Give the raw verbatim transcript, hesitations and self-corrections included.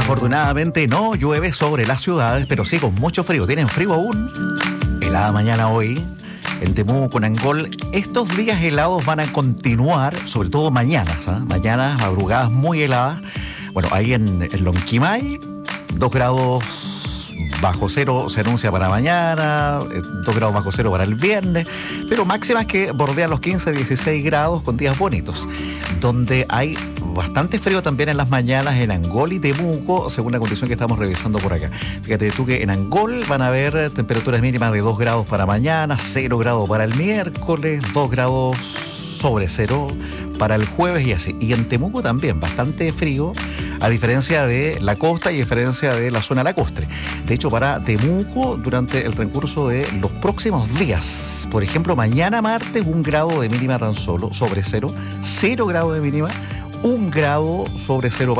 Afortunadamente no llueve sobre las ciudades, pero sí con mucho frío. ¿Tienen frío aún? Helada mañana hoy en Temuco, en Angol. Estos días helados van a continuar, sobre todo mañanas, ¿eh? Mañanas, madrugadas muy heladas. Bueno, ahí en, en Lonquimay, dos grados bajo cero se anuncia para mañana, dos grados bajo cero para el viernes, pero máximas que bordean los quince a dieciséis grados con días bonitos, donde hay bastante frío también en las mañanas en Angol y Temuco, según la condición que estamos revisando por acá. Fíjate tú que en Angol van a haber temperaturas mínimas de dos grados para mañana, cero grados para el miércoles, dos grados sobre cero para el jueves y así. Y en Temuco también, bastante frío, a diferencia de la costa y a diferencia de la zona lacustre. De hecho, para Temuco, durante el transcurso de los próximos días, por ejemplo, mañana martes, un grado de mínima tan solo, sobre cero, cero grado de mínima, un grado sobre cero